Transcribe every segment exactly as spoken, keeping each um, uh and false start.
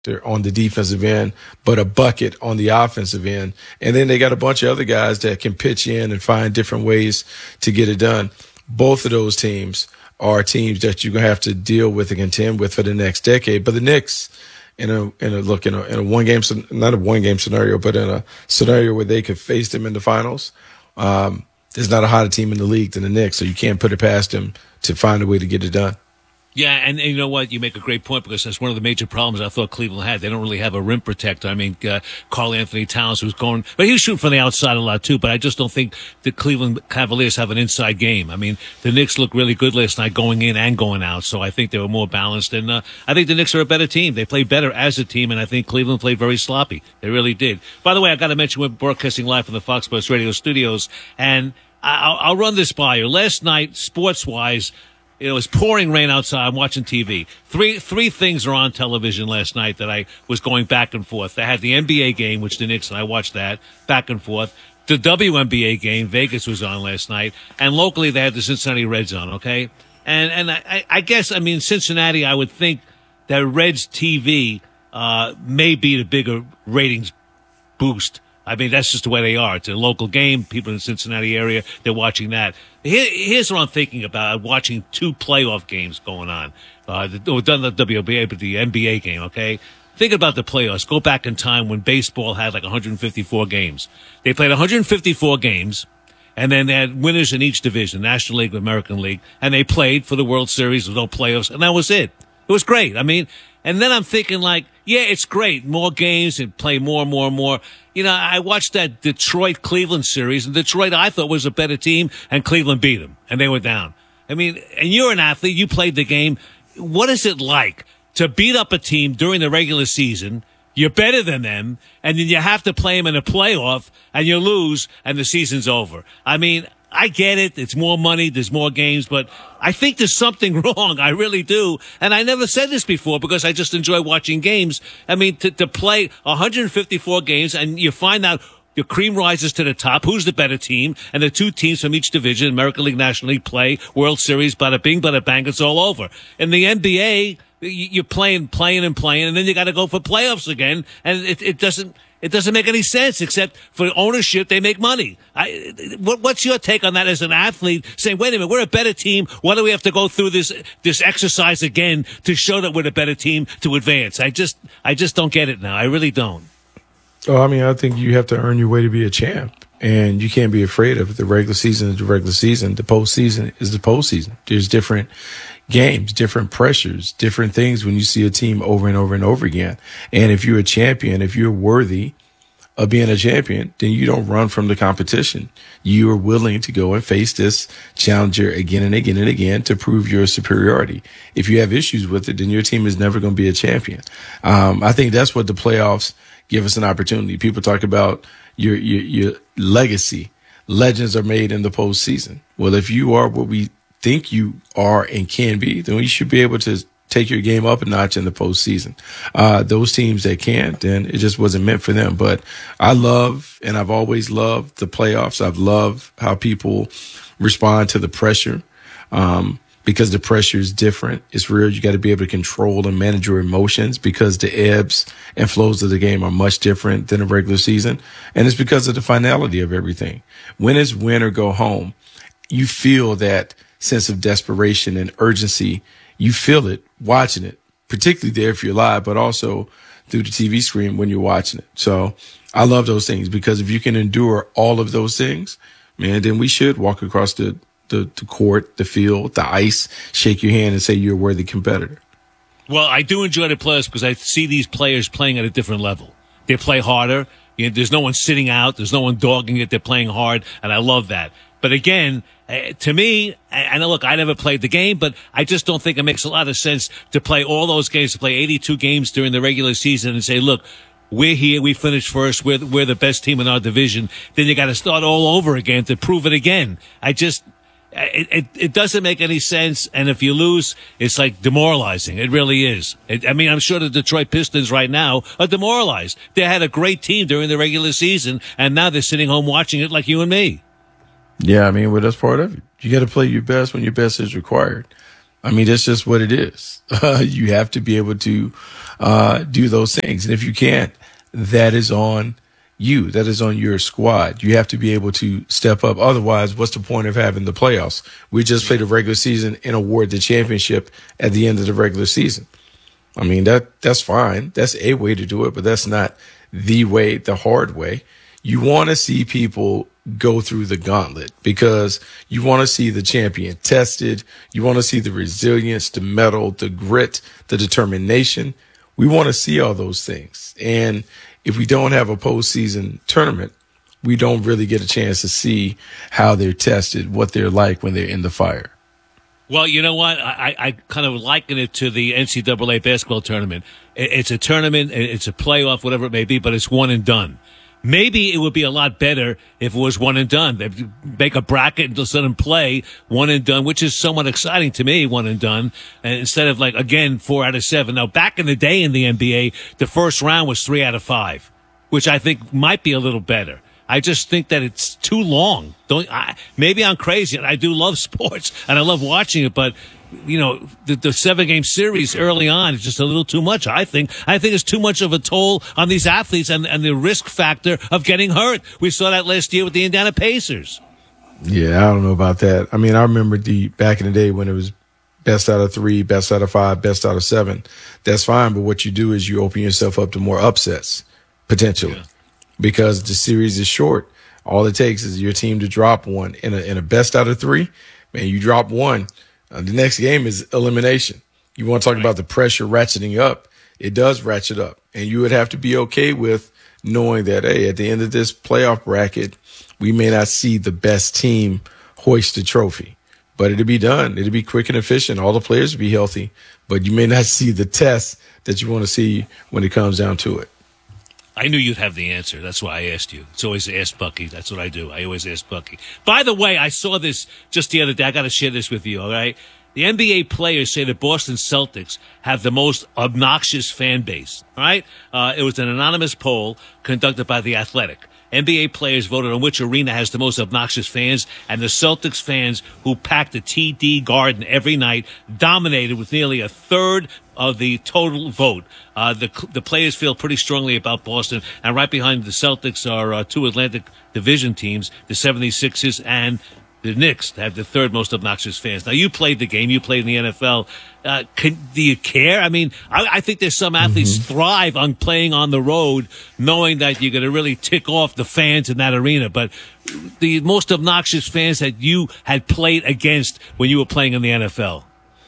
factor on the defensive end, but a bucket on the offensive end. And then they got a bunch of other guys that can pitch in and find different ways to get it done. Both of those teams are teams that you're going to have to deal with and contend with for the next decade. But the Knicks, in a, in a look, in a, in a one game, not a one game scenario, but in a scenario where they could face them in the finals, um, there's not a hotter team in the league than the Knicks, so you can't put it past them to find a way to get it done. Yeah, and, and you know what? You make a great point because that's one of the major problems I thought Cleveland had. They don't really have a rim protector. I mean, uh, Karl Anthony Towns was going, but he was shooting from the outside a lot too, but I just don't think the Cleveland Cavaliers have an inside game. I mean, the Knicks looked really good last night going in and going out, so I think they were more balanced. And uh, I think the Knicks are a better team. They played better as a team, and I think Cleveland played very sloppy. They really did. By the way, I got to mention we're broadcasting live from the Fox Sports Radio studios, and I'll, I'll run this by you. Last night, sports-wise, it was pouring rain outside. I'm watching T V. Three three things are on television last night that I was going back and forth. They had the N B A game, which the Knicks, and I watched that back and forth. The W N B A game, Vegas was on last night. And locally, they had the Cincinnati Reds on, okay? And and I, I guess, I mean, Cincinnati, I would think that Reds T V uh, may be the bigger ratings boost. I mean, that's just the way they are. It's a local game. People in the Cincinnati area, they're watching that. Here, here's what I'm thinking about. I'm watching two playoff games going on. Uh, the, done the W N B A, but the N B A game, okay? Think about the playoffs. Go back in time when baseball had like one hundred fifty-four games. They played one hundred fifty-four games, and then they had winners in each division, National League, American League, and they played for the World Series with no playoffs, and that was it. It was great. I mean, and then I'm thinking like, yeah, it's great. More games and play more and more and more. You know, I watched that Detroit-Cleveland series, and Detroit I thought was a better team, and Cleveland beat them, and they were down. I mean, and you're an athlete. You played the game. What is it like to beat up a team during the regular season? You're better than them, and then you have to play them in a playoff, and you lose, and the season's over. I mean, I get it. It's more money. There's more games. But I think there's something wrong. I really do. And I never said this before because I just enjoy watching games. I mean, to, to play one hundred fifty-four games and you find out your cream rises to the top. Who's the better team? And the two teams from each division, American League, National League, play World Series, bada bing, bada bang. It's all over. In the N B A, you're playing, playing and playing, and then you got to go for playoffs again. And it, it doesn't... It doesn't make any sense, except for ownership, they make money. I, what, what's your take on that as an athlete, saying, wait a minute, we're a better team. Why do we have to go through this this exercise again to show that we're a better team to advance? I just I just don't get it now. I really don't. Oh, I mean, I think you have to earn your way to be a champ. And you can't be afraid of it. The regular season is the regular season. The postseason is the postseason. There's different games, different pressures, different things when you see a team over and over and over again. And if you're a champion, if you're worthy of being a champion, then you don't run from the competition. You are willing to go and face this challenger again and again and again to prove your superiority. If you have issues with it, then your team is never going to be a champion. Um, I think that's what the playoffs give us an opportunity. People talk about your, your, your legacy. Legends are made in the postseason. Well, if you are what we think you are and can be, then you should be able to take your game up a notch in the postseason. Uh, those teams that can't, then it just wasn't meant for them. But I love, and I've always loved the playoffs. I've loved how people respond to the pressure. Um, because the pressure is different. It's real. You got to be able to control and manage your emotions because the ebbs and flows of the game are much different than a regular season. And it's because of the finality of everything. When it's win or go home, you feel that sense of desperation and urgency. You feel it watching it, particularly there if you're live, but also through the T V screen when you're watching it. So I love those things because if you can endure all of those things, man, then we should walk across the The, the court, the field, the ice, shake your hand and say you're a worthy competitor. Well, I do enjoy the players because I see these players playing at a different level. They play harder. You know, there's no one sitting out. There's no one dogging it. They're playing hard, and I love that. But again, uh, to me, and look, I never played the game, but I just don't think it makes a lot of sense to play all those games, to play eighty-two games during the regular season and say, look, we're here, we finished first, we're, we're the best team in our division. Then you got to start all over again to prove it again. I just... It, it it doesn't make any sense, and if you lose, it's like demoralizing. It really is. It, I mean, I'm sure the Detroit Pistons right now are demoralized. They had a great team during the regular season, and now they're sitting home watching it like you and me. Yeah, I mean, well, that's part of it. You got to play your best when your best is required. I mean, that's just what it is. Uh, you have to be able to uh, do those things. And if you can't, that is on you. That is on your squad. You have to be able to step up. Otherwise, what's the point of having the playoffs? We just play the regular season and award the championship at the end of the regular season. I mean, that that's fine. That's a way to do it, but that's not the way, the hard way. You want to see people go through the gauntlet because you want to see the champion tested. You want to see the resilience, the mettle, the grit, the determination. We want to see all those things. And if we don't have a postseason tournament, we don't really get a chance to see how they're tested, what they're like when they're in the fire. Well, you know what? I, I kind of liken it to the N C double A basketball tournament. It's a tournament, it's a playoff, whatever it may be, but it's one and done. Maybe it would be a lot better if it was one and done. They'd make a bracket and just let them play one and done, which is somewhat exciting to me, one and done. And instead of like, again, four out of seven. Now, back in the day in the N B A, the first round was three out of five, which I think might be a little better. I just think that it's too long. Don't I, maybe I'm crazy. I do love sports and I love watching it, but you know, the, the seven game series early on is just a little too much. I think, I think it's too much of a toll on these athletes and, and the risk factor of getting hurt. We saw that last year with the Indiana Pacers. Yeah, I don't know about that. I mean, I remember the back in the day when it was best out of three, best out of five, best out of seven. That's fine. But what you do is you open yourself up to more upsets potentially yeah. because the series is short. All it takes is your team to drop one in a, in a best out of three. Man, you drop one. Uh, the next game is elimination. You want to talk right. about the pressure ratcheting up. It does ratchet up. And you would have to be okay with knowing that, hey, at the end of this playoff bracket, we may not see the best team hoist the trophy. But it'll be done. It'll be quick and efficient. All the players will be healthy. But you may not see the test that you want to see when it comes down to it. I knew you'd have the answer. That's why I asked you. It's always Ask Bucky. That's what I do. I always ask Bucky. By the way, I saw this just the other day. I got to share this with you, all right? The N B A players say the Boston Celtics have the most obnoxious fan base, all right? Uh, it was an anonymous poll conducted by The Athletic. N B A players voted on which arena has the most obnoxious fans, and the Celtics fans who packed the T D Garden every night dominated with nearly a third of the total vote. Uh, the the players feel pretty strongly about Boston, and right behind the Celtics are uh, two Atlantic Division teams, the seventy-sixers and the Knicks, have the third most obnoxious fans. Now, you played the game. You played in the N F L. Uh, can, do you care? I mean, I, I think there's some athletes mm-hmm. thrive on playing on the road, knowing that you're going to really tick off the fans in that arena. But the most obnoxious fans that you had played against when you were playing in the N F L?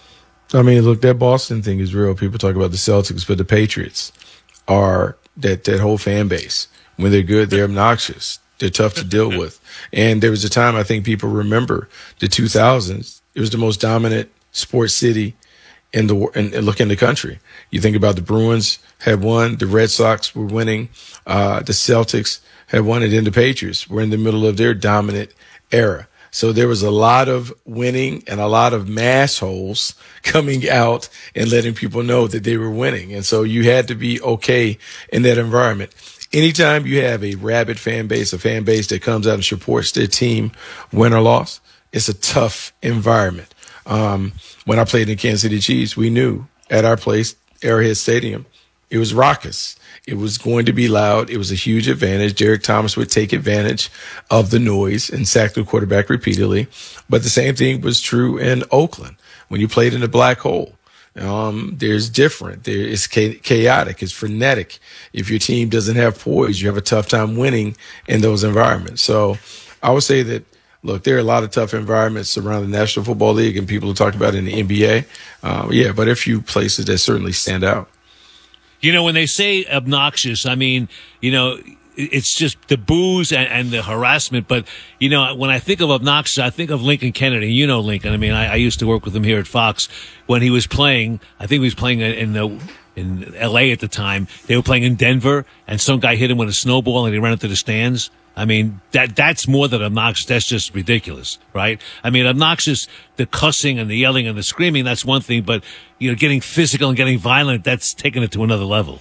I mean, look, that Boston thing is real. People talk about the Celtics, but the Patriots are that, that whole fan base. When they're good, they're obnoxious. They're tough to deal with. And there was a time, I think people remember, the two thousands. It was the most dominant sports city in the in, in look in the country. You think about the Bruins had won, the Red Sox were winning, uh, the Celtics had won, and then the Patriots were in the middle of their dominant era. So there was a lot of winning and a lot of mass holes coming out and letting people know that they were winning. And so you had to be okay in that environment. Anytime you have a rabid fan base, a fan base that comes out and supports their team, win or loss, it's a tough environment. Um, when I played in Kansas City Chiefs, we knew at our place, Arrowhead Stadium, it was raucous. It was going to be loud. It was a huge advantage. Derek Thomas would take advantage of the noise and sack the quarterback repeatedly. But the same thing was true in Oakland when you played in the black hole. Um, there's different. There is chaotic. It's frenetic. If your team doesn't have poise, you have a tough time winning in those environments. So I would say that, look, there are a lot of tough environments around the National Football League, and people talk about it in the N B A. Uh, yeah, but a few places that certainly stand out. You know, when they say obnoxious, I mean, you know, it's just the booze and, and the harassment. But, you know, when I think of obnoxious, I think of Lincoln Kennedy. You know Lincoln. I mean, I, I used to work with him here at Fox when he was playing. I think he was playing in the in L A at the time. They were playing in Denver, and some guy hit him with a snowball, and he ran into the stands. I mean, that that's more than obnoxious. That's just ridiculous, right? I mean, obnoxious, the cussing and the yelling and the screaming, that's one thing. But, you know, getting physical and getting violent, that's taking it to another level.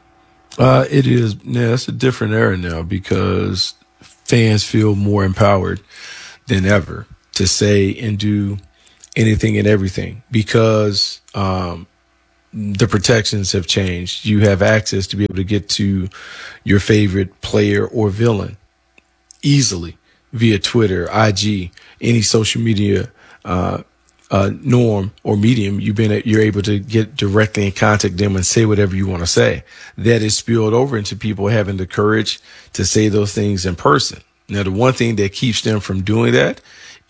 Uh, it is. Yeah, it's a different era now because fans feel more empowered than ever to say and do anything and everything because um, the protections have changed. You have access to be able to get to your favorite player or villain easily via Twitter, I G, any social media uh, uh, norm or medium. You've been you're able to get directly in contact with them and say whatever you want to say. That is spilled over into people having the courage to say those things in person. Now, the one thing that keeps them from doing that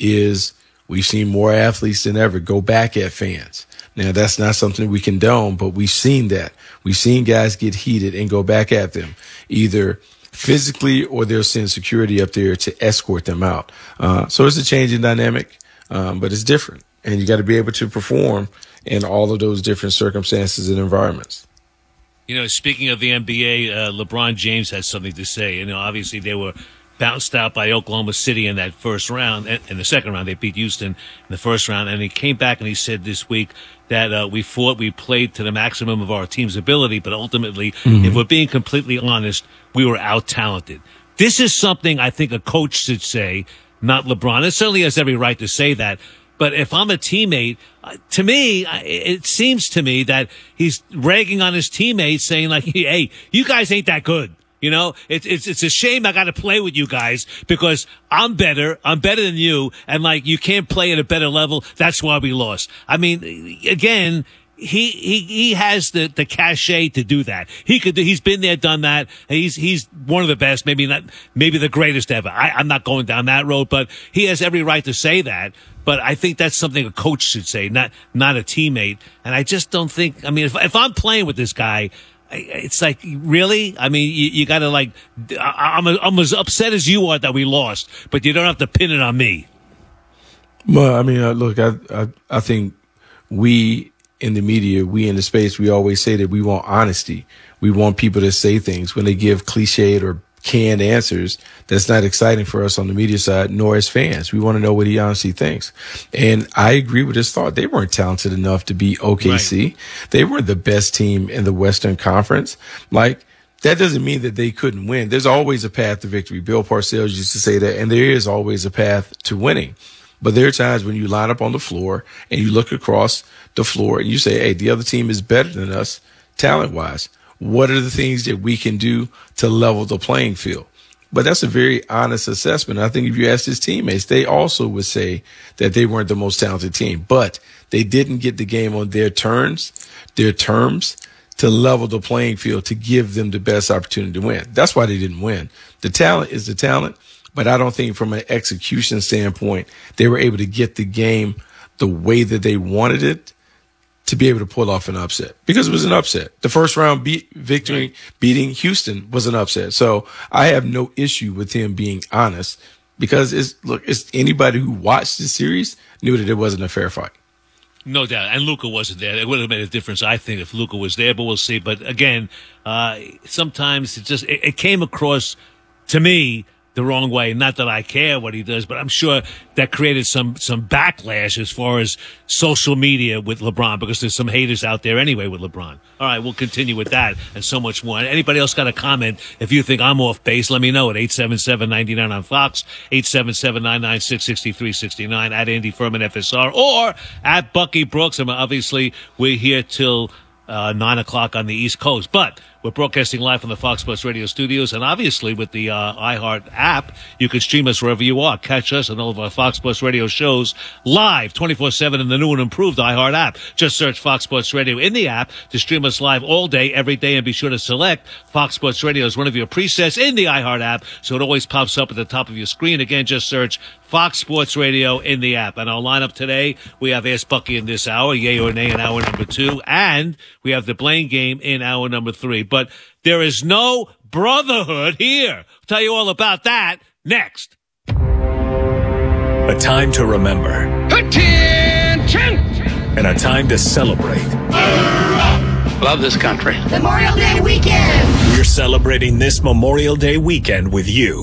is we've seen more athletes than ever go back at fans. Now, that's not something we condone, but we've seen that. We've seen guys get heated and go back at them, either physically or they'll send security up there to escort them out. Uh, so it's a changing dynamic, um, but it's different. And you got to be able to perform in all of those different circumstances and environments. You know, speaking of the N B A, uh, LeBron James has something to say. You know, obviously they were bounced out by Oklahoma City in that first round. In the second round, they beat Houston in the first round. And he came back and he said this week that uh, we fought, we played to the maximum of our team's ability, but ultimately, mm-hmm. if we're being completely honest, we were out-talented. This is something I think a coach should say, not LeBron. It certainly has every right to say that. But if I'm a teammate, uh, to me, it seems to me that he's ragging on his teammates, saying like, hey, you guys ain't that good. You know, it's, it's, it's a shame I got to play with you guys because I'm better. I'm better than you. And like, you can't play at a better level. That's why we lost. I mean, again, he, he, he has the, the cachet to do that. He could do, he's been there, done that. He's, he's one of the best, maybe not, maybe the greatest ever. I, I'm not going down that road, but he has every right to say that. But I think that's something a coach should say, not, not a teammate. And I just don't think, I mean, if, if I'm playing with this guy, it's like, really? I mean, you, you got to like, I'm, I'm as upset as you are that we lost, but you don't have to pin it on me. Well, I mean, uh, look, I, I, I think we in the media, we in the space, we always say that we want honesty. We want people to say things when they give cliched or canned answers. That's not exciting for us on the media side, nor as fans. We want to know what he honestly thinks. And I agree with his thought. They weren't talented enough to be O K C. Right. They weren't the best team in the Western Conference. Like, that doesn't mean that they couldn't win. There's always a path to victory. Bill Parcells used to say that, and there is always a path to winning. But there are times when you line up on the floor and you look across the floor and you say, hey, the other team is better than us talent-wise. What are the things that we can do to level the playing field? But that's a very honest assessment. I think if you ask his teammates, they also would say that they weren't the most talented team, but they didn't get the game on their terms, their terms to level the playing field, to give them the best opportunity to win. That's why they didn't win. The talent is the talent, but I don't think from an execution standpoint, they were able to get the game the way that they wanted it to be able to pull off an upset, because it was an upset. The first round beat victory, beating Houston, was an upset. So I have no issue with him being honest, because it's, look, it's anybody who watched the series knew that it wasn't a fair fight. No doubt. And Luka wasn't there. It would have made a difference, I think, if Luka was there, but we'll see. But again, uh, sometimes it just, it, it came across to me the wrong way. Not that I care what he does, but I'm sure that created some some backlash as far as social media with LeBron, because there's some haters out there anyway with LeBron. All right, we'll continue with that and so much more. Anybody else got a comment? If you think I'm off base, let me know at eight seven seven, nine nine on Fox, eight seven seven, nine nine six, six three six nine, at Andy Furman F S R, or at Bucky Brooks. And obviously, we're here till uh, nine o'clock on the East Coast. But we're broadcasting live from the Fox Sports Radio studios, and obviously with the uh, iHeart app, you can stream us wherever you are. Catch us and all of our Fox Sports Radio shows live twenty-four seven in the new and improved iHeart app. Just search Fox Sports Radio in the app to stream us live all day, every day, and be sure to select Fox Sports Radio as one of your presets in the iHeart app, so it always pops up at the top of your screen. Again, just search Fox Sports Radio in the app. And our lineup today, we have Ask Bucky in this hour, yay or nay in hour number two, and we have the Blaine game in hour number three. But there is no brotherhood here. I'll tell you all about that next. A time to remember. Attention! And a time to celebrate. Love this country. Memorial Day weekend! We're celebrating this Memorial Day weekend with you.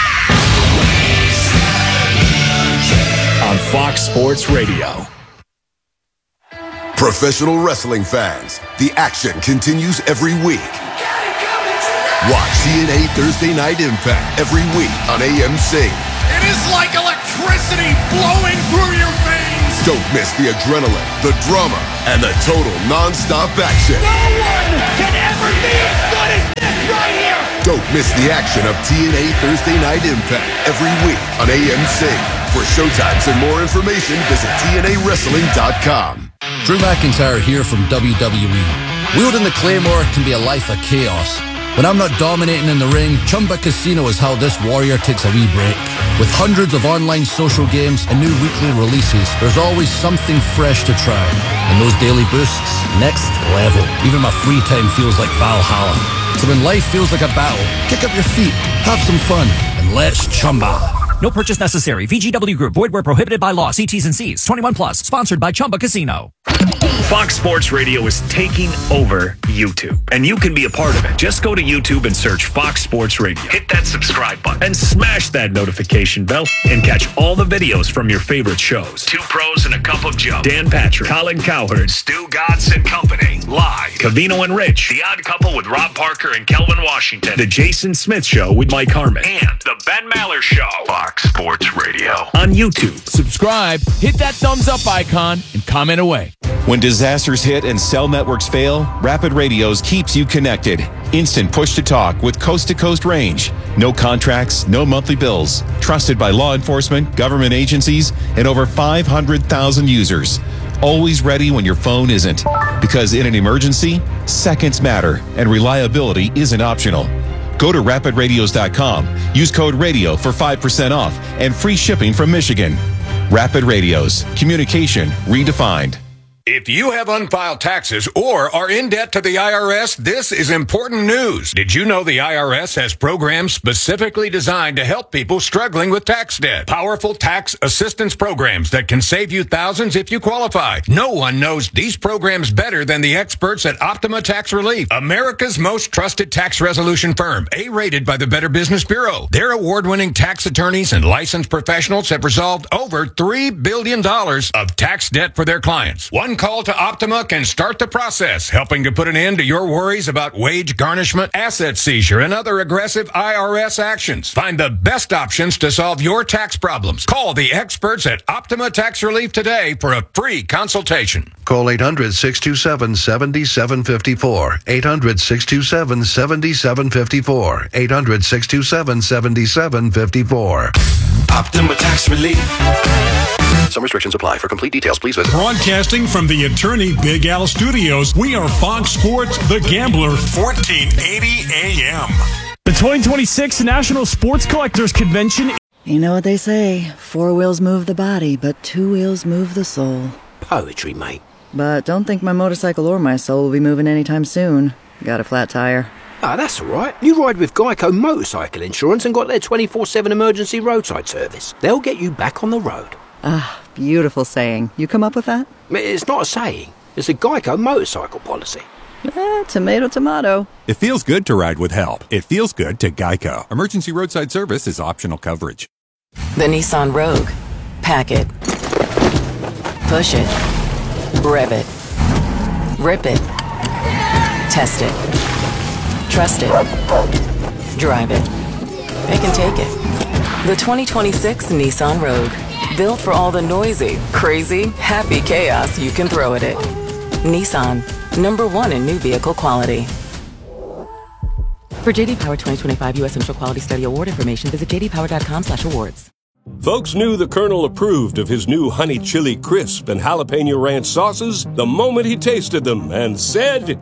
On Fox Sports Radio. Professional wrestling fans, the action continues every week. Watch T N A Thursday Night Impact every week on A M C. It is like electricity flowing through your veins. Don't miss the adrenaline, the drama, and the total non-stop action. No one can ever be as good as this right here! Don't miss the action of T N A Thursday Night Impact every week on A M C. For showtimes and more information, visit T N A wrestling dot com. Drew McIntyre here from W W E. Wielding the Claymore can be a life of chaos. When I'm not dominating in the ring, Chumba Casino is how this warrior takes a wee break. With hundreds of online social games and new weekly releases, there's always something fresh to try. And those daily boosts, next level. Even my free time feels like Valhalla. So when life feels like a battle, kick up your feet, have some fun, and let's Chumba. No purchase necessary. V G W Group. Void where prohibited by law. See T's and C's. twenty-one plus. Sponsored by Chumba Casino. Fox Sports Radio is taking over YouTube, and you can be a part of it. Just go to YouTube and search Fox Sports Radio. Hit that subscribe button and smash that notification bell and catch all the videos from your favorite shows. Two Pros and a Cup of Joe. Dan Patrick, Colin Cowherd, Stu Godson Company, Live, Cavino and Rich, The Odd Couple with Rob Parker and Kelvin Washington, The Jason Smith Show with Mike Harmon, and The Ben Maller Show. Fox Sports Radio on YouTube. Subscribe, hit that thumbs up icon, and comment away. When disasters hit and cell networks fail, Rapid Radios keeps you connected. Instant push-to-talk with coast-to-coast range. No contracts, no monthly bills. Trusted by law enforcement, government agencies, and over five hundred thousand users. Always ready when your phone isn't. Because in an emergency, seconds matter, and reliability isn't optional. Go to rapid radios dot com. Use code RADIO for five percent off and free shipping from Michigan. Rapid Radios. Communication redefined. If you have unfiled taxes or are in debt to the I R S, this is important news. Did you know the I R S has programs specifically designed to help people struggling with tax debt? Powerful tax assistance programs that can save you thousands if you qualify. No one knows these programs better than the experts at Optima Tax Relief, America's most trusted tax resolution firm, A-rated by the Better Business Bureau. Their award-winning tax attorneys and licensed professionals have resolved over three billion dollars of tax debt for their clients. One call to Optima can start the process, helping to put an end to your worries about wage garnishment, asset seizure, and other aggressive I R S actions. Find the best options to solve your tax problems. Call the experts at Optima Tax Relief today for a free consultation. Call eight hundred, six two seven, seven seven five four. eight hundred, six two seven, seven seven five four. eight hundred, six two seven, seven seven five four. Optima Tax Relief. Some restrictions apply. For complete details, please visit. Broadcasting from the Attorney Big Al Studios, we are Fox Sports The Gambler, fourteen eighty A M. The twenty twenty-six National Sports Collectors Convention. You know what they say, four wheels move the body, but two wheels move the soul. Poetry, mate. But don't think my motorcycle or my soul will be moving anytime soon. Got a flat tire. Ah, that's all right. You ride with Geico Motorcycle Insurance and got their twenty-four seven emergency roadside service. They'll get you back on the road. Ah, beautiful saying. You come up with that? It's not a saying. It's a Geico motorcycle policy. Eh, tomato, tomato. It feels good to ride with help. It feels good to Geico. Emergency roadside service is optional coverage. The Nissan Rogue. Pack it. Push it. Rev it. Rip it. Test it. Trust it. Drive it. They can take it. The twenty twenty-six Nissan Rogue. Built for all the noisy, crazy, happy chaos you can throw at it. Nissan. Number one in new vehicle quality. For J D Power twenty twenty-five U S Central Quality Study Award information, visit j d power dot com slash awards. Folks knew the Colonel approved of his new honey chili crisp and jalapeno ranch sauces the moment he tasted them and said...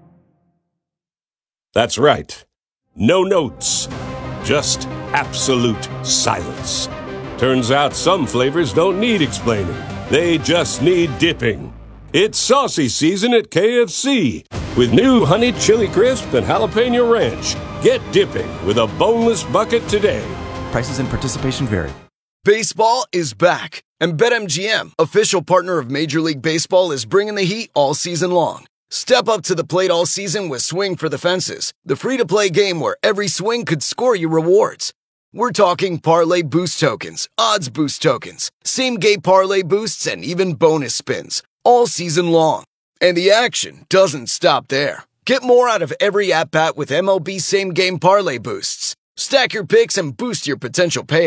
That's right. No notes. Just absolute silence. Turns out some flavors don't need explaining. They just need dipping. It's saucy season at K F C with new honey chili crisp and jalapeno ranch. Get dipping with a boneless bucket today. Prices and participation vary. Baseball is back, and BetMGM, official partner of Major League Baseball, is bringing the heat all season long. Step up to the plate all season with Swing for the Fences, the free-to-play game where every swing could score you rewards. We're talking parlay boost tokens, odds boost tokens, same-game parlay boosts, and even bonus spins, all season long. And the action doesn't stop there. Get more out of every at-bat with M L B same-game parlay boosts. Stack your picks and boost your potential payout.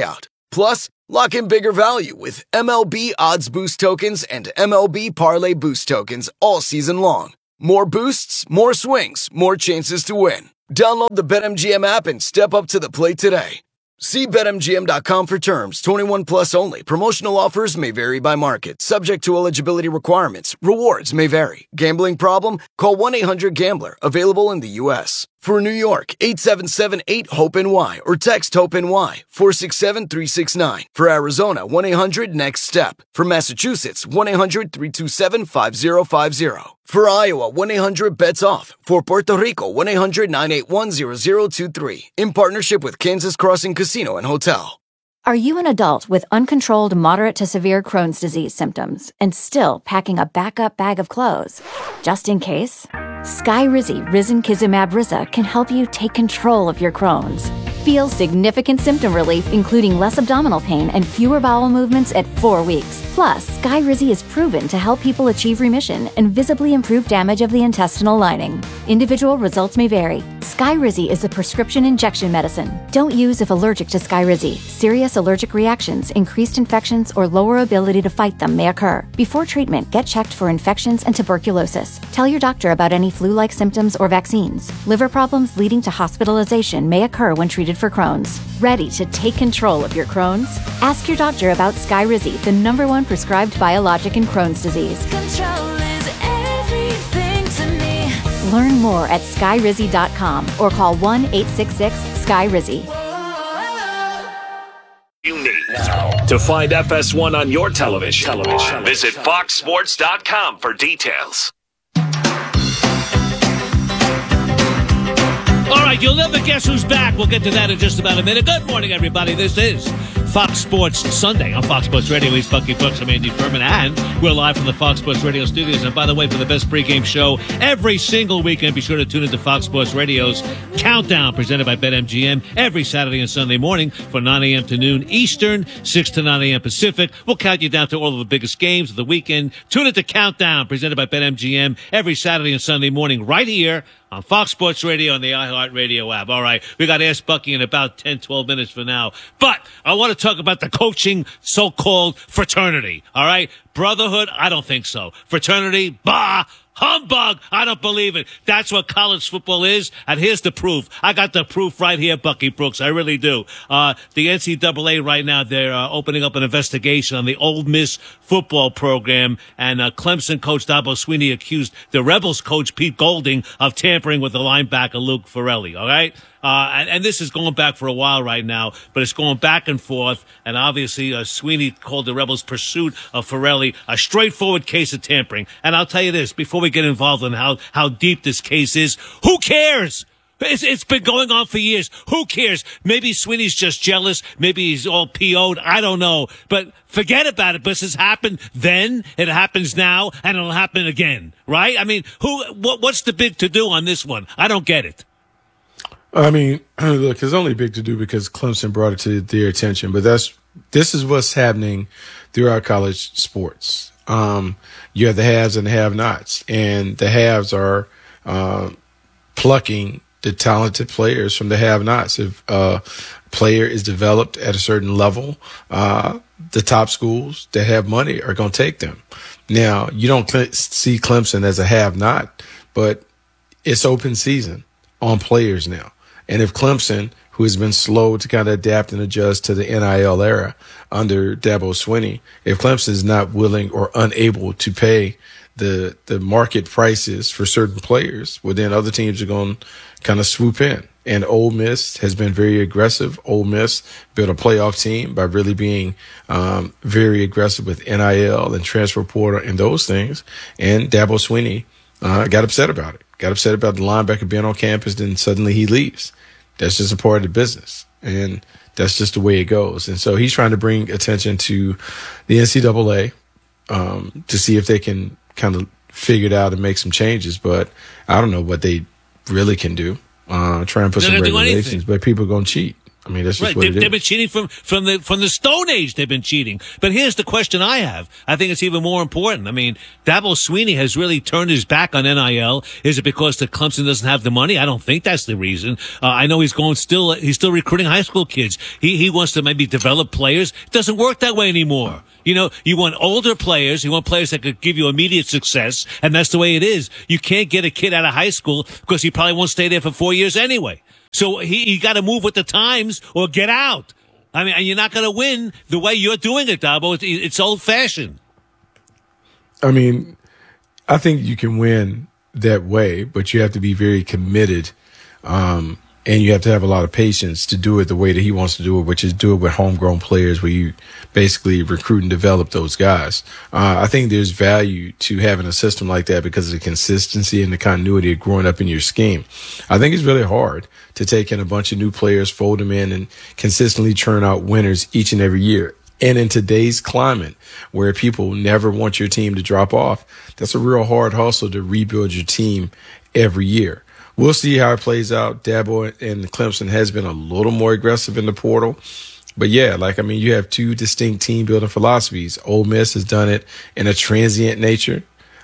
Plus, lock in bigger value with M L B Odds Boost tokens and M L B Parlay Boost tokens all season long. More boosts, more swings, more chances to win. Download the BetMGM app and step up to the plate today. See Bet M G M dot com for terms. twenty-one plus only. Promotional offers may vary by market. Subject to eligibility requirements. Rewards may vary. Gambling problem? Call one eight hundred gambler. Available in the U S For New York, eight seven seven eight hope N Y or text HOPE-NY four six seven three six nine. For Arizona, one eight hundred next step. For Massachusetts, one eight hundred three two seven five zero five zero. For Iowa, one eight hundred bets off. For Puerto Rico, one eight hundred nine eight one zero zero two three. In partnership with Kansas Crossing Casino and Hotel. Are you an adult with uncontrolled moderate to severe Crohn's disease symptoms and still packing a backup bag of clothes? Just in case? Skyrizi Risankizumab Riza can help you take control of your Crohn's. Feel significant symptom relief, including less abdominal pain and fewer bowel movements at four weeks. Plus, Skyrizi is proven to help people achieve remission and visibly improve damage of the intestinal lining. Individual results may vary. Skyrizi is a prescription injection medicine. Don't use if allergic to Skyrizi. Serious allergic reactions, increased infections, or lower ability to fight them may occur. Before treatment, get checked for infections and tuberculosis. Tell your doctor about any flu-like symptoms or vaccines. Liver problems leading to hospitalization may occur when treated for Crohn's. Ready to take control of your Crohn's? Ask your doctor about Skyrizi, the number one prescribed biologic in Crohn's disease. Control is everything to me. Learn more at skyrizi dot com or call one eight six six Skyrizi. You need to find F S one on your television. television. Visit fox sports dot com for details. All right, you'll never guess who's back. We'll get to that in just about a minute. Good morning, everybody. This is Fox Sports Sunday on Fox Sports Radio. He's Bucky Brooks. I'm Andy Furman, and we're live from the Fox Sports Radio studios. And by the way, for the best pregame show every single weekend, be sure to tune into Fox Sports Radio's Countdown, presented by BetMGM, every Saturday and Sunday morning from nine a.m. to noon Eastern, six to nine a.m. Pacific. We'll count you down to all of the biggest games of the weekend. Tune into Countdown, presented by BetMGM, every Saturday and Sunday morning right here on Fox Sports Radio and the iHeartRadio app. All right, we got to Ask Bucky in about ten, twelve minutes from now. But I want to talk about the coaching so-called fraternity. All right, brotherhood, I don't think so. Fraternity, bah, humbug, I don't believe it. That's what college football is, and here's the proof. I got the proof right here, Bucky Brooks. I really do. Uh, the N C double A right now, they're uh, opening up an investigation on the Ole Miss football program, and uh, Clemson coach Dabo Swinney accused the Rebels coach Pete Golding of tampering with the linebacker Luke Farrelly, all right? Uh, and, and this is going back for a while right now, but it's going back and forth. And obviously, uh, Sweeney called the Rebels' pursuit of Farrelly a straightforward case of tampering. And I'll tell you this, before we get involved in how, how deep this case is, who cares? It's, it's been going on for years. Who cares? Maybe Sweeney's just jealous. Maybe he's all P O'd. I don't know. But forget about it. This has happened then. It happens now. And it'll happen again. Right? I mean, who? What, what's the big to do on this one? I don't get it. I mean, look, it's only big to do because Clemson brought it to their attention. But that's this is what's happening throughout college sports. Um, you have the haves and the have-nots. And the haves are uh, plucking the talented players from the have-nots. If a player is developed at a certain level, uh, the top schools that have money are going to take them. Now, you don't cl- see Clemson as a have-not, but it's open season on players now. And if Clemson, who has been slow to kind of adapt and adjust to the N I L era under Dabo Swinney, if Clemson is not willing or unable to pay the the market prices for certain players, well, then other teams are going to kind of swoop in. And Ole Miss has been very aggressive. Ole Miss built a playoff team by really being um, very aggressive with N I L and transfer portal and those things. And Dabo Swinney uh, got upset about it. Got upset about the linebacker being on campus, then suddenly he leaves. That's just a part of the business, and that's just the way it goes. And so he's trying to bring attention to the N C double A um, to see if they can kind of figure it out and make some changes. But I don't know what they really can do. Uh, try and put They're some gonna do regulations, anything. but people are going to cheat. I mean, that's just right. what They've, it is. they've been cheating from, from the from the Stone Age. They've been cheating. But here's the question I have. I think it's even more important. I mean, Dabo Swinney has really turned his back on N I L. Is it because the Clemson doesn't have the money? I don't think that's the reason. Uh, I know he's going still. He's still recruiting high school kids. He he wants to maybe develop players. It doesn't work that way anymore. You know, you want older players. You want players that could give you immediate success, and that's the way it is. You can't get a kid out of high school because he probably won't stay there for four years anyway. So he, he got to move with the times or get out. I mean, and you're not going to win the way you're doing it, Dabo. It's, it's old fashioned. I mean, I think you can win that way, but you have to be very committed. Um, and you have to have a lot of patience to do it the way that he wants to do it, which is do it with homegrown players where you basically recruit and develop those guys. Uh, I think there's value to having a system like that because of the consistency and the continuity of growing up in your scheme. I think it's really hard to take in a bunch of new players, fold them in, and consistently churn out winners each and every year. And in today's climate, where people never want your team to drop off, that's a real hard hustle to rebuild your team every year. We'll see how it plays out. Dabo and Clemson has been a little more aggressive in the portal. But yeah, like, I mean, you have two distinct team building philosophies. Ole Miss has done it in a transient nature,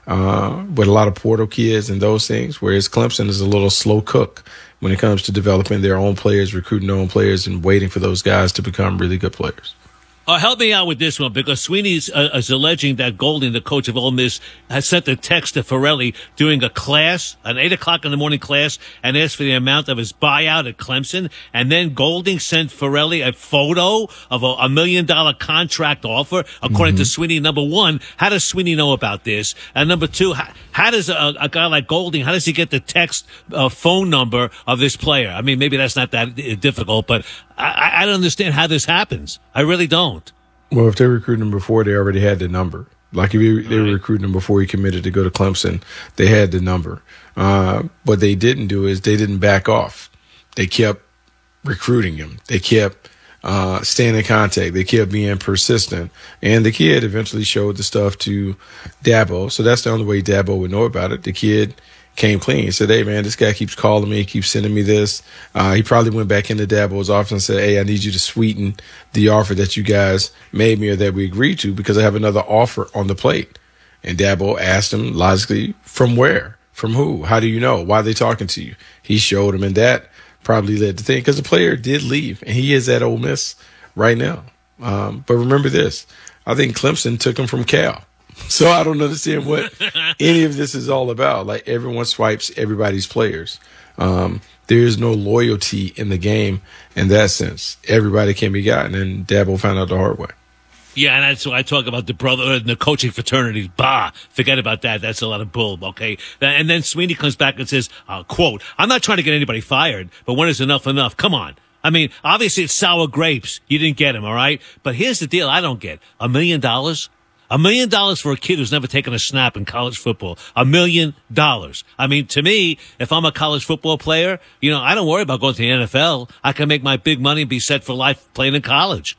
uh, with a lot of portal kids and those things, whereas Clemson is a little slow cook when it comes to developing their own players, recruiting their own players, and waiting for those guys to become really good players. Uh, help me out with this one, because Sweeney's uh, is alleging that Golding, the coach of Ole Miss, has sent a text to Ferrelli during a class, an eight o'clock in the morning class, and asked for the amount of his buyout at Clemson. And then Golding sent Ferrelli a photo of a, a million dollar contract offer, according mm-hmm. to Sweeney. Number one, how does Sweeney know about this? And number two, how, how does a, a guy like Golding, how does he get the text uh, phone number of this player? I mean, maybe that's not that difficult, but I, I don't understand how this happens. I really don't. Well, if they recruited him before, they already had the number. Like if you, they were recruiting him before he committed to go to Clemson, they had the number. Uh, what they didn't do is they didn't back off. They kept recruiting him. They kept uh, staying in contact. They kept being persistent. And the kid eventually showed the stuff to Dabo. So that's the only way Dabo would know about it. The kid came clean. He said, hey, man, this guy keeps calling me, keeps sending me this. Uh, he probably went back into Dabo's office and said, hey, I need you to sweeten the offer that you guys made me or that we agreed to because I have another offer on the plate. And Dabo asked him logically, from where? From who? How do you know? Why are they talking to you? He showed him, and that probably led to the thing because the player did leave, and he is at Ole Miss right now. Um, but remember this. I think Clemson took him from Cal. So I don't understand what any of this is all about. Like, everyone swipes everybody's players. Um, there is no loyalty in the game in that sense. Everybody can be gotten, and Dabo found out the hard way. Yeah, and that's why I talk about the brotherhood and the coaching fraternities. Bah, forget about that. That's a lot of bull, okay? And then Sweeney comes back and says, uh, quote, I'm not trying to get anybody fired, but when is enough enough? Come on. I mean, obviously it's sour grapes. You didn't get him, all right? But here's the deal I don't get. A million dollars? A million dollars for a kid who's never taken a snap in college football. A million dollars. I mean, to me, if I'm a college football player, you know, I don't worry about going to the N F L. I can make my big money and be set for life playing in college.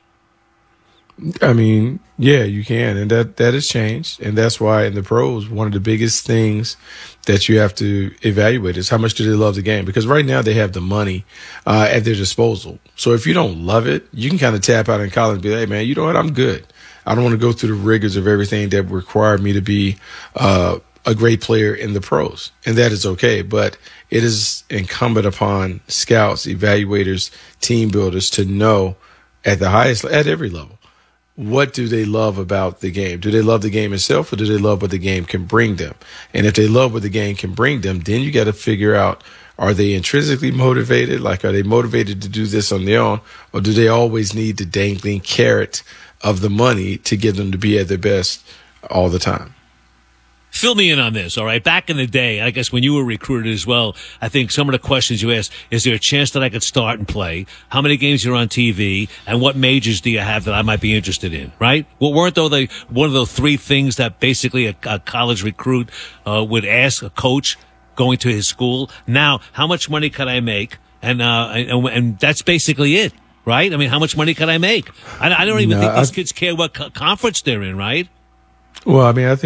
I mean, yeah, you can. And that, that has changed. And that's why in the pros, one of the biggest things that you have to evaluate is how much do they love the game? Because right now they have the money uh, at their disposal. So if you don't love it, you can kind of tap out in college and be like, hey, man, you know what? I'm good. I don't want to go through the rigors of everything that required me to be uh, a great player in the pros. And that is okay. But it is incumbent upon scouts, evaluators, team builders to know at the highest, at every level, what do they love about the game? Do they love the game itself, or do they love what the game can bring them? And if they love what the game can bring them, then you got to figure out, are they intrinsically motivated? Like, are they motivated to do this on their own? Or do they always need the dangling carrot of the money to get them to be at their best all the time? Fill me in on this, all right? Back in the day, I guess when you were recruited as well, I think some of the questions you asked, is there a chance that I could start and play? How many games you're on T V? And what majors do you have that I might be interested in, right? Well, weren't though they one of those three things that basically a, a college recruit uh, would ask a coach going to his school? Now, how much money could I make? And, uh, and, and that's basically it, right? I mean, how much money could I make? I, I don't even no, think these I, kids care what co- conference they're in, right? Well, I mean, I think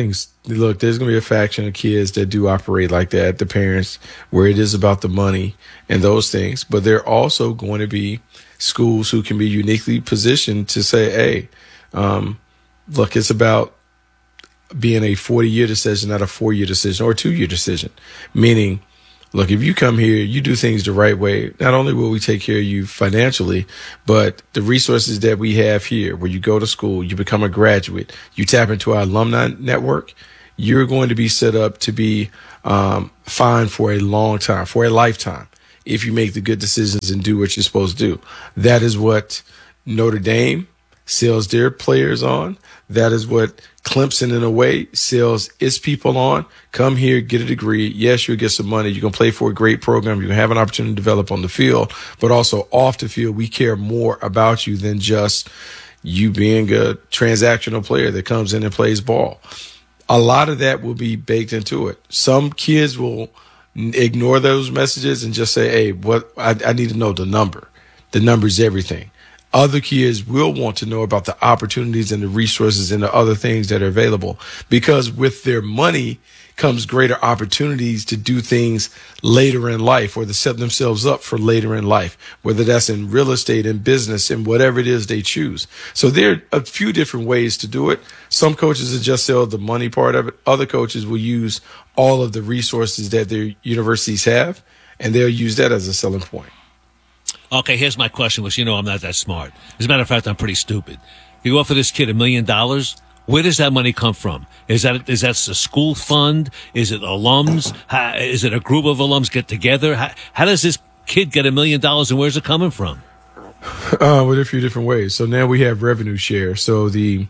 look, there's going to be a faction of kids that do operate like that, the parents, where it is about the money and those things. But there are also going to be schools who can be uniquely positioned to say, hey, um, look, it's about being a forty-year decision, not a four-year decision or a two-year decision. Meaning, look, if you come here, you do things the right way, not only will we take care of you financially, but the resources that we have here, where you go to school, you become a graduate, you tap into our alumni network, you're going to be set up to be um, fine for a long time, for a lifetime, if you make the good decisions and do what you're supposed to do. That is what Notre Dame sells their players on. That is what Clemson, in a way, sells its people on. Come here, get a degree. Yes, you'll get some money. You can play for a great program. You can have an opportunity to develop on the field, but also off the field, we care more about you than just you being a transactional player that comes in and plays ball. A lot of that will be baked into it. Some kids will ignore those messages and just say, hey, what I, I need to know the number. The number is everything. Other kids will want to know about the opportunities and the resources and the other things that are available, because with their money comes greater opportunities to do things later in life, or to set themselves up for later in life, whether that's in real estate and business and whatever it is they choose. So there are a few different ways to do it. Some coaches will just sell the money part of it. Other coaches will use all of the resources that their universities have, and they'll use that as a selling point. Okay, here's my question, which you know I'm not that smart. As a matter of fact, I'm pretty stupid. You offer this kid a million dollars. Where does that money come from? Is that is that a school fund? Is it alums? How, is it a group of alums get together? How, how does this kid get a million dollars, and where's it coming from? Uh, with a few different ways. So now we have revenue share. So the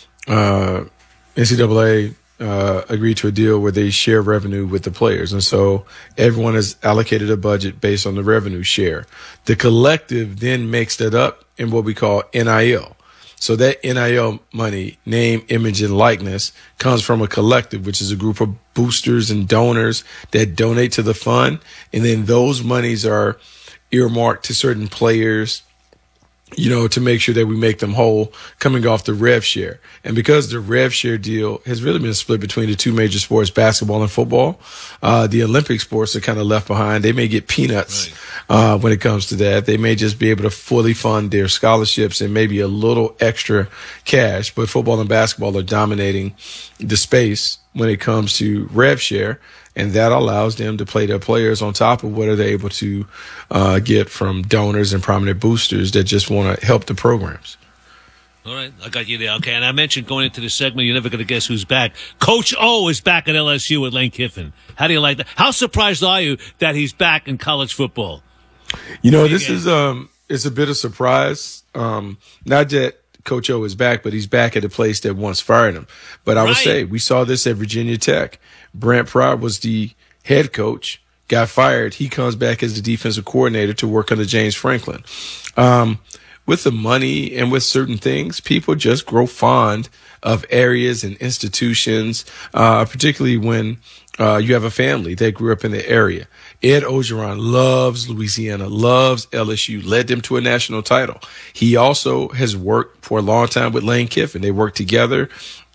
uh, N C double A uh, agreed to a deal where they share revenue with the players. And so everyone has allocated a budget based on the revenue share. The collective then makes that up in what we call N I L. So that N I L money, name, image, and likeness, comes from a collective, which is a group of boosters and donors that donate to the fund. And then those monies are earmarked to certain players, you know, to make sure that we make them whole, coming off the rev share. And because the rev share deal has really been split between the two major sports, basketball and football, uh, the Olympic sports are kind of left behind. They may get peanuts right. uh, when it comes to that. They may just be able to fully fund their scholarships and maybe a little extra cash. But football and basketball are dominating the space when it comes to rev share. And that allows them to play their players on top of what they're able to uh, get from donors and prominent boosters that just want to help the programs. All right, I got you there. Okay, and I mentioned going into this segment, you're never going to guess who's back. Coach O is back at L S U with Lane Kiffin. How do you like that? How surprised are you that he's back in college football? You know, this is um, it's a bit of surprise. Um, not that Coach O is back, but he's back at a place that once fired him. But I would say we saw this at Virginia Tech. Brent Pry was the head coach, got fired. He comes back as the defensive coordinator to work under James Franklin. Um, with the money and with certain things, people just grow fond of areas and institutions, uh, particularly when uh, you have a family that grew up in the area. Ed Ogeron loves Louisiana, loves L S U, led them to a national title. He also has worked for a long time with Lane Kiffin. They worked together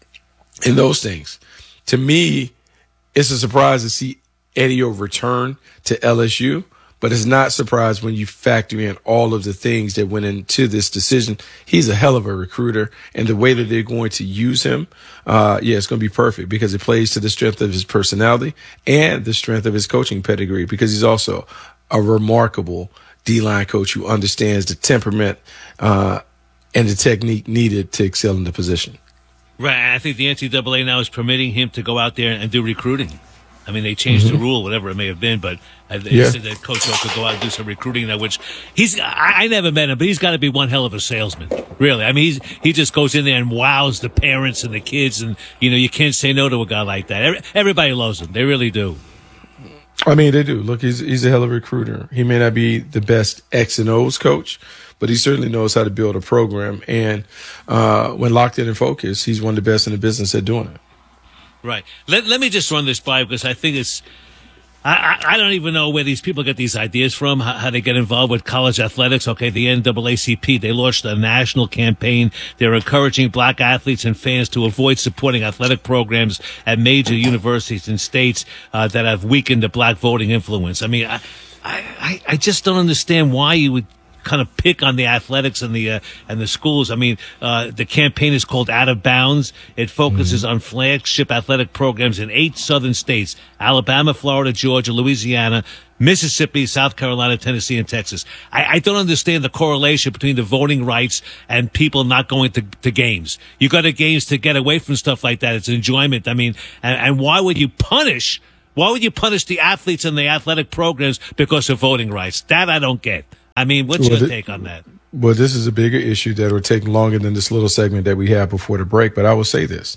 in those things. To me, it's a surprise to see Eddie O return to L S U, but it's not a surprise when you factor in all of the things that went into this decision. He's a hell of a recruiter, and the way that they're going to use him, uh, yeah, it's going to be perfect because it plays to the strength of his personality and the strength of his coaching pedigree, because he's also a remarkable D-line coach who understands the temperament uh, and the technique needed to excel in the position. Right, I think the N C double A now is permitting him to go out there and do recruiting. I mean, they changed mm-hmm. the rule, whatever it may have been, but they yeah. said that Coach O could go out and do some recruiting now, which he's, I, I never met him, but he's got to be one hell of a salesman, really. I mean, he's, he just goes in there and wows the parents and the kids, and, you know, you can't say no to a guy like that. Every, everybody loves him. They really do. I mean, they do. Look, he's, he's a hell of a recruiter. He may not be the best X and O's coach, but he certainly knows how to build a program. And uh, when locked in and focused, he's one of the best in the business at doing it. Right. Let let me just run this by because I think it's I, I don't even know where these people get these ideas from, how, how they get involved with college athletics. Okay, the N double A C P, they launched a national campaign. They're encouraging black athletes and fans to avoid supporting athletic programs at major universities and states uh, that have weakened the black voting influence. I mean, I, I, I just don't understand why you would kind of pick on the athletics and the uh, and the schools. I mean, uh, the campaign is called Out of Bounds. It focuses mm-hmm. on flagship athletic programs in eight southern states: Alabama, Florida, Georgia, Louisiana, Mississippi, South Carolina, Tennessee, and Texas. I, I don't understand the correlation between the voting rights and people not going to, to games. You go to games to get away from stuff like that. It's enjoyment. I mean, and, and why would you punish? Why would you punish the athletes and the athletic programs because of voting rights? That I don't get. I mean, what's well, your take on that? Well, this is a bigger issue that will take longer than this little segment that we have before the break. But I will say this.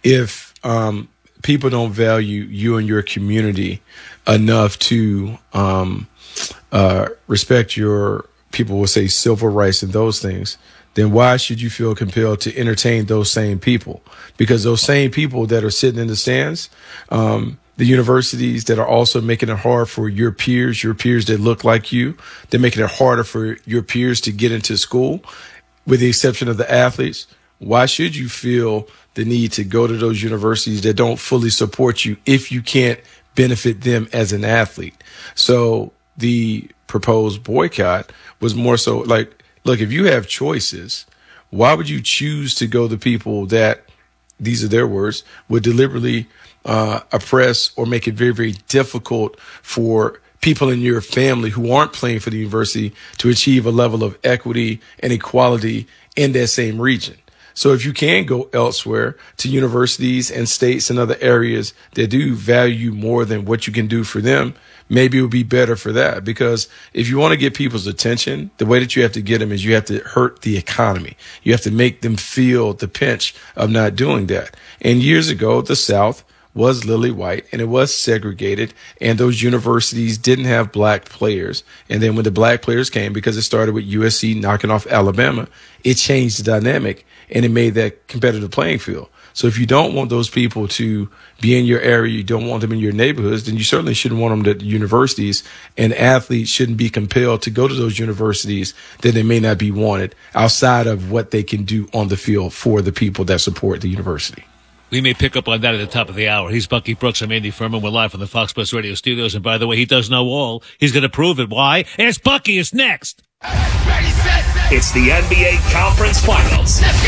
If um, people don't value you and your community enough to um, uh, respect your, people will say, civil rights and those things, then why should you feel compelled to entertain those same people? Because those same people that are sitting in the stands, um, the universities that are also making it hard for your peers, your peers that look like you, they're making it harder for your peers to get into school, with the exception of the athletes. Why should you feel the need to go to those universities that don't fully support you if you can't benefit them as an athlete? So the proposed boycott was more so like, look, if you have choices, why would you choose to go to people that, these are their words, would deliberately uh, oppress or make it very, very difficult for people in your family who aren't playing for the university to achieve a level of equity and equality in that same region? So if you can go elsewhere to universities and states and other areas that do value more than what you can do for them, maybe it would be better for that. Because if you want to get people's attention, the way that you have to get them is you have to hurt the economy. You have to make them feel the pinch of not doing that. And years ago, the South was lily white and it was segregated, and those universities didn't have black players. And then when the black players came, because it started with U S C knocking off Alabama, it changed the dynamic and it made that competitive playing field. So if you don't want those people to be in your area, you don't want them in your neighborhoods, then you certainly shouldn't want them at universities, and athletes shouldn't be compelled to go to those universities that they may not be wanted outside of what they can do on the field for the people that support the university. We may pick up on that at the top of the hour. He's Bucky Brooks. I'm Andy Furman. We're live from the Fox Sports Radio studios. And by the way, he does know all. He's going to prove it. Why? It's Bucky. It's next. It's the N B A Conference Finals.